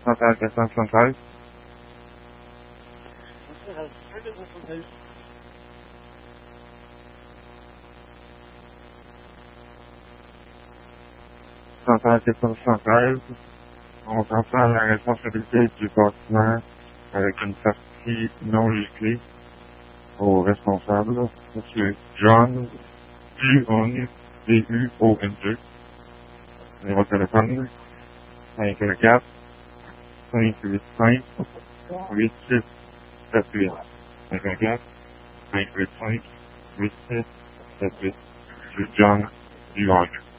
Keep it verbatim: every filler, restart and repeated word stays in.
Centrale quatre cent soixante-treize. Centrale quatre cent soixante-treize. On transfère la responsabilité du bâtiment avec une partie non giclée au responsable, M. John Duong, D U O N G. Numéro de téléphone, cinq un quatre, cinq huit cinq, huit six sept huit. cinq un quatre, cinq huit cinq, huit six sept huit. M. John Duong.